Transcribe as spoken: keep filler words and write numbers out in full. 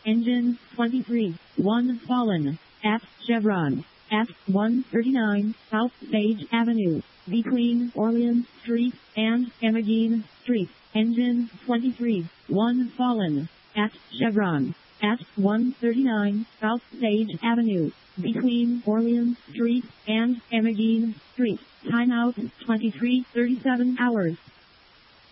Engine twenty-three, one fallen. At Chevron. At one thirty-nine South Sage Avenue, between Orleans Street and Emmeline Street. Engine twenty-three, one fallen. At Chevron. At one thirty-nine South Sage Avenue, between Orleans Street and Emmeline Street. Timeout twenty-three thirty-seven hours.